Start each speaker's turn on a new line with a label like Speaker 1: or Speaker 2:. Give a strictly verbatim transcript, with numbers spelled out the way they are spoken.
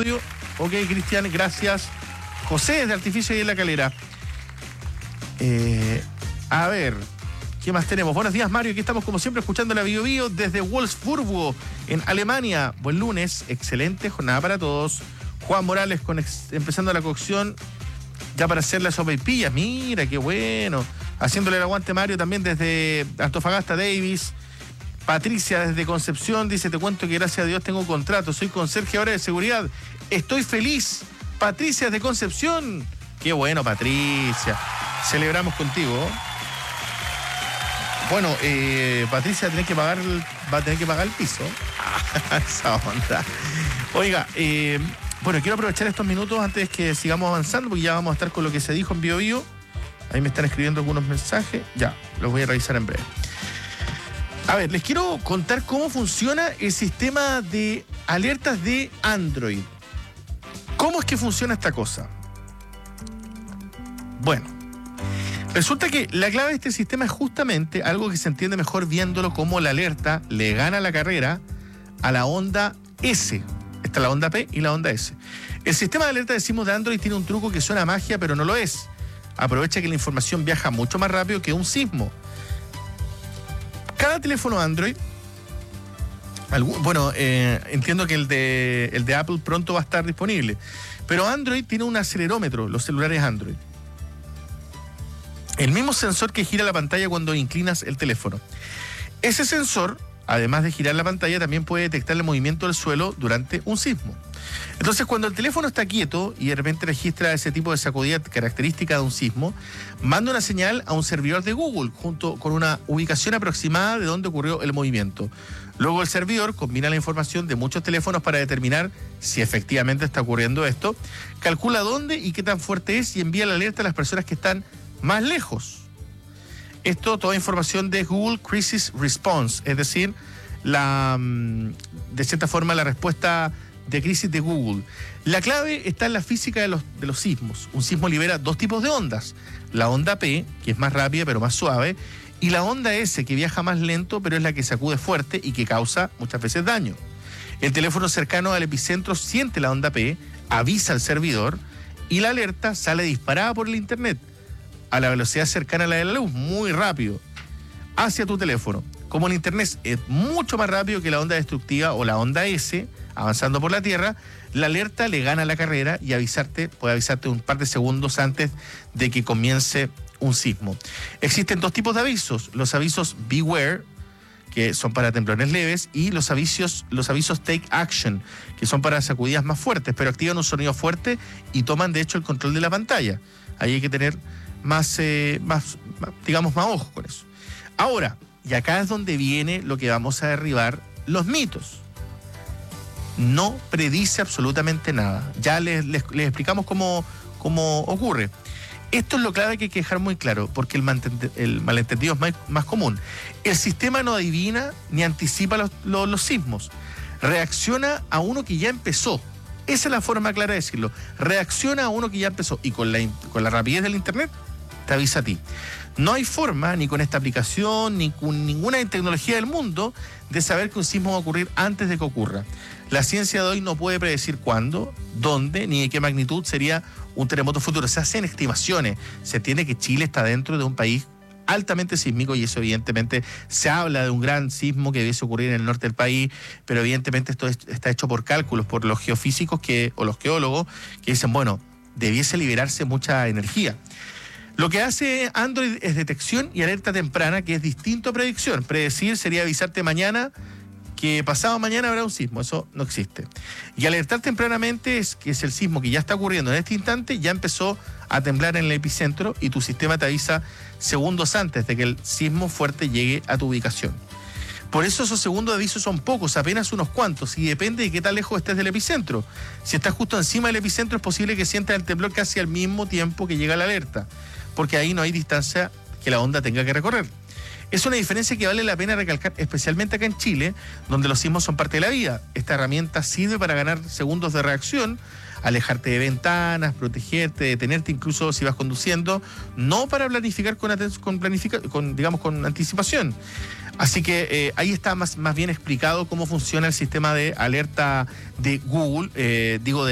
Speaker 1: audio. Ok, Cristian, gracias. José es de Artificio y en La Calera. Eh, a ver, ¿qué más tenemos? Buenos días, Mario. Aquí estamos como siempre escuchando la Bio Bio desde Wolfsburgo, en Alemania. Buen lunes, excelente jornada para todos. Juan Morales con ex, empezando la cocción ya para hacer la sopaipilla. Mira, qué bueno. Haciéndole el aguante, Mario, también desde Antofagasta, Davis. Patricia desde Concepción dice: te cuento que gracias a Dios tengo un contrato, soy conserje ahora de seguridad, estoy feliz. Patricia desde Concepción. Qué bueno, Patricia. Celebramos contigo. Bueno, eh, Patricia tiene que pagar, va a tener que pagar el piso. Esa onda. Oiga, eh, bueno, quiero aprovechar estos minutos antes que sigamos avanzando, porque ya vamos a estar con lo que se dijo en Bio Bio. Ahí me están escribiendo algunos mensajes. Ya, los voy a revisar en breve. A ver, les quiero contar cómo funciona el sistema de alertas de Android. ¿Cómo es que funciona esta cosa? Bueno, resulta que la clave de este sistema es justamente algo que se entiende mejor viéndolo como la alerta le gana la carrera a la onda S. Está la onda P y la onda S. El sistema de alerta, decimos, de Android tiene un truco que suena a magia, pero no lo es. Aprovecha que la información viaja mucho más rápido que un sismo. Cada teléfono Android, algún, bueno, eh, entiendo que el de, el de Apple pronto va a estar disponible, pero Android tiene un acelerómetro, los celulares Android. El mismo sensor que gira la pantalla cuando inclinas el teléfono. Ese sensor, además de girar la pantalla, también puede detectar el movimiento del suelo durante un sismo. Entonces, cuando el teléfono está quieto y de repente registra ese tipo de sacudida característica de un sismo, manda una señal a un servidor de Google junto con una ubicación aproximada de dónde ocurrió el movimiento. Luego el servidor combina la información de muchos teléfonos para determinar si efectivamente está ocurriendo esto, calcula dónde y qué tan fuerte es y envía la alerta a las personas que están más lejos. Esto, toda información de Google Crisis Response, es decir, la, de cierta forma la respuesta de crisis de Google. La clave está en la física de los, de los sismos. Un sismo libera dos tipos de ondas. La onda P, que es más rápida pero más suave, y la onda S, que viaja más lento pero es la que sacude fuerte y que causa muchas veces daño. El teléfono cercano al epicentro siente la onda P, avisa al servidor y la alerta sale disparada por el internet a la velocidad cercana a la de la luz, muy rápido, hacia tu teléfono. Como el internet es mucho más rápido que la onda destructiva o la onda S, avanzando por la Tierra, la alerta le gana la carrera y avisarte, puede avisarte un par de segundos antes de que comience un sismo. Existen dos tipos de avisos: los avisos Beware, que son para temblores leves, y los avisos, los avisos Take Action, que son para sacudidas más fuertes, pero activan un sonido fuerte y toman de hecho el control de la pantalla. Ahí hay que tener más, eh, más, más digamos, más ojo con eso. Ahora, y acá es donde viene lo que vamos a derribar los mitos. No predice absolutamente nada. Ya les, les, les explicamos cómo, cómo ocurre. Esto es lo clave que hay que dejar muy claro, porque el, mantente, el malentendido es más, más común. El sistema no adivina ni anticipa los, los, los sismos. Reacciona a uno que ya empezó. Esa es la forma clara de decirlo. Reacciona a uno que ya empezó. Y con la, con la rapidez del internet, te avisa a ti. No hay forma, ni con esta aplicación, ni con ninguna tecnología del mundo, de saber que un sismo va a ocurrir antes de que ocurra. La ciencia de hoy no puede predecir cuándo, dónde, ni de qué magnitud sería un terremoto futuro. Se hacen estimaciones. Se entiende que Chile está dentro de un país altamente sísmico y eso evidentemente se habla de un gran sismo que debiese ocurrir en el norte del país, pero evidentemente esto es, está hecho por cálculos, por los geofísicos que, o los geólogos que dicen, bueno, debiese liberarse mucha energía. Lo que hace Android es detección y alerta temprana, que es distinto a predicción. Predecir sería avisarte mañana que pasado mañana habrá un sismo. Eso no existe. Y alertar tempranamente es que es el sismo que ya está ocurriendo en este instante, ya empezó a temblar en el epicentro y tu sistema te avisa segundos antes de que el sismo fuerte llegue a tu ubicación. Por eso esos segundos de aviso son pocos, apenas unos cuantos, y depende de qué tan lejos estés del epicentro. Si estás justo encima del epicentro es posible que sientas el temblor casi al mismo tiempo que llega la alerta, porque ahí no hay distancia que la onda tenga que recorrer. Es una diferencia que vale la pena recalcar, especialmente acá en Chile, donde los sismos son parte de la vida. Esta herramienta sirve para ganar segundos de reacción, alejarte de ventanas, protegerte, detenerte incluso si vas conduciendo, no para planificar con, con, planifica, con digamos, con anticipación. Así que eh, ahí está más, más bien explicado cómo funciona el sistema de alerta de Google, eh, digo de